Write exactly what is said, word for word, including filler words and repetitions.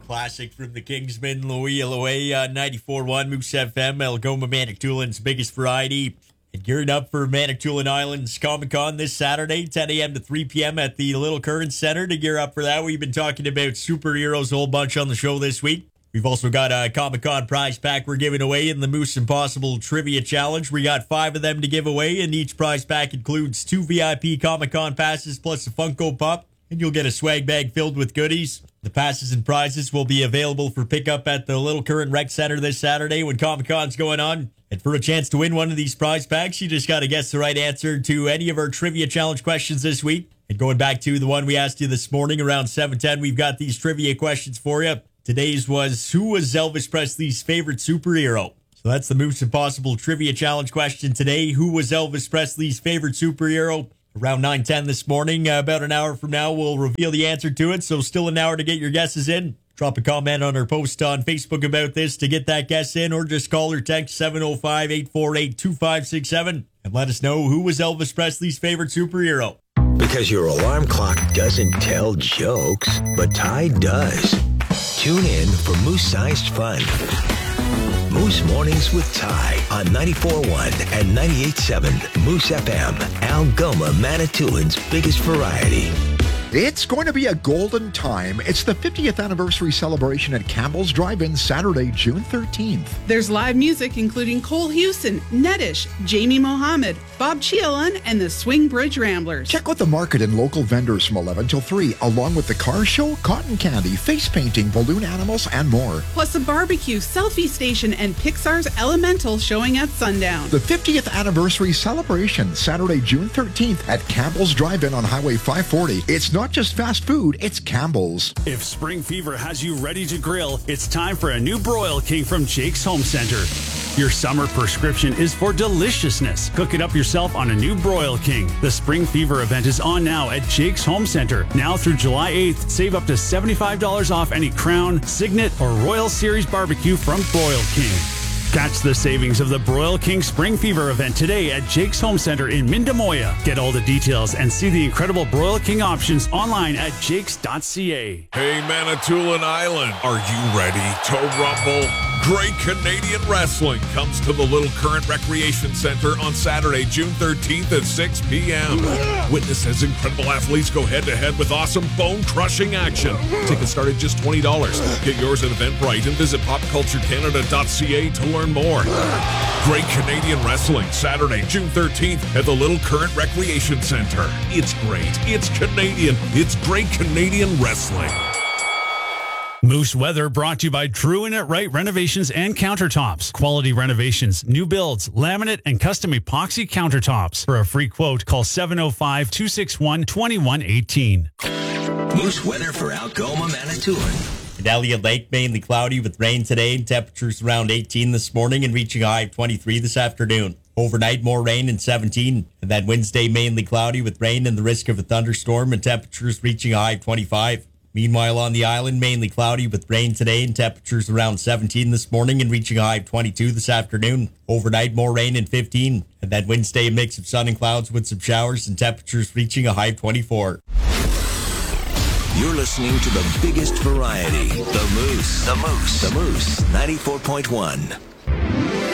classic from the Kingsmen, Louis Loay, uh, ninety-four point one Moose F M, Algoma Manitoulin's biggest variety. And gearing up for Manitoulin Island's Comic-Con this Saturday, ten a.m. to three p.m. at the Little Current Center. To gear up for that, we've been talking about superheroes a whole bunch on the show this week. We've also got a Comic-Con prize pack we're giving away in the Moose Impossible Trivia Challenge. We got five of them to give away, and each prize pack includes two V I P Comic-Con passes plus a Funko Pop, and you'll get a swag bag filled with goodies. The passes and prizes will be available for pickup at the Little Current Rec Center this Saturday when Comic-Con's going on. And for a chance to win one of these prize packs, you just got to guess the right answer to any of our Trivia Challenge questions this week. And going back to the one we asked you this morning around seven ten, we've got these trivia questions for you. Today's was, who was Elvis Presley's favorite superhero? So that's the Moose Impossible Trivia Challenge question today. Who was Elvis Presley's favorite superhero? Around nine ten this morning, uh, about an hour from now, we'll reveal the answer to it. So still an hour to get your guesses in. Drop a comment on our post on Facebook about this to get that guess in, or just call or text seven oh five, eight four eight, two five six seven and let us know who was Elvis Presley's favorite superhero. Because your alarm clock doesn't tell jokes, but Tide does. Tune in for Moose-sized fun. Moose Mornings with Ty on ninety-four point one and ninety-eight point seven Moose F M, Algoma Manitoulin's biggest variety. It's going to be a golden time. It's the fiftieth anniversary celebration at Campbell's Drive-In Saturday, June thirteenth. There's live music including Cole Houston, Nettish, Jamie Mohammed, Bob Chialan, and the Swing Bridge Ramblers. Check out the market and local vendors from eleven till three, along with the car show, cotton candy, face painting, balloon animals, and more. Plus a barbecue, selfie station, and Pixar's Elemental showing at sundown. The fiftieth anniversary celebration, Saturday, June thirteenth at Campbell's Drive-In on Highway five forty. It's not just fast food, it's Campbell's. If spring fever has you ready to grill, it's time for a new Broil King from Jake's Home Center. Your summer prescription is for deliciousness. Cook it up yourself on a new Broil King. The Spring Fever event is on now at Jake's Home Center. Now through July eighth, save up to seventy-five dollars off any Crown, Signet, or Royal Series barbecue from Broil King. Catch the savings of the Broil King Spring Fever event today at Jake's Home Center in Mindamoya. Get all the details and see the incredible Broil King options online at jakes dot c a. Hey, Manitoulin Island, are you ready to rumble? Great Canadian Wrestling comes to the Little Current Recreation Center on Saturday, June thirteenth at six p.m. Witness as incredible athletes go head-to-head with awesome bone-crushing action. Tickets start at just twenty dollars. Get yours at Eventbrite and visit pop culture canada dot c a to learn more. Great Canadian Wrestling, Saturday, June thirteenth at the Little Current Recreation Center. It's great. It's Canadian. It's Great Canadian Wrestling. Moose Weather brought to you by True and It Right Renovations and Countertops. Quality renovations, new builds, laminate, and custom epoxy countertops. For a free quote, call seven oh five, two six one, two one one eight. Moose Weather for Algoma, Manitoulin. And Elliott Lake, mainly cloudy with rain today. Temperatures around eighteen this morning and reaching a high of twenty-three this afternoon. Overnight, more rain and seventeen. And then Wednesday, mainly cloudy with rain and the risk of a thunderstorm and temperatures reaching a high of twenty-five. Meanwhile, on the island, mainly cloudy with rain today and temperatures around seventeen this morning and reaching a high of twenty-two this afternoon. Overnight, more rain and fifteen. And then Wednesday, a mix of sun and clouds with some showers and temperatures reaching a high of twenty-four. You're listening to the biggest variety, The Moose. The Moose. The Moose, ninety-four point one.